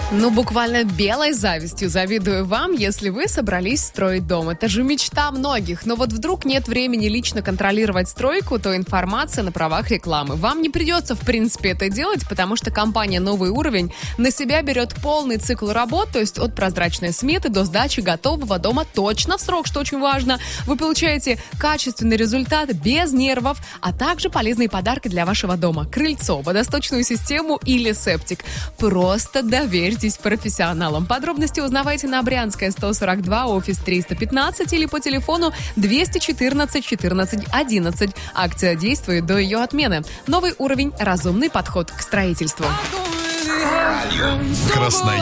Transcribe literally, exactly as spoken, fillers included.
Ну, буквально белой завистью завидую вам, если вы собрались строить дом. Это же мечта многих. Но вот вдруг нет времени лично контролировать стройку, то информация на правах рекламы. Вам не придется, в принципе, это делать, потому что компания «Новый уровень» на себя берет полный цикл работ, то есть от прозрачной сметы до сдачи готового дома точно в срок, что очень важно. Вы получаете качественный результат без нервов, а также полезные подарки для вашего дома. Крыльцо, водосточную систему или септик. Просто доверьтесь профессионалам. Подробности узнавайте на Брянская, сто сорок два, офис триста пятнадцать или по телефону двести четырнадцать четырнадцать одиннадцать. Акция действует до ее отмены. Новый уровень. Разумный подход к строительству. Красноярск.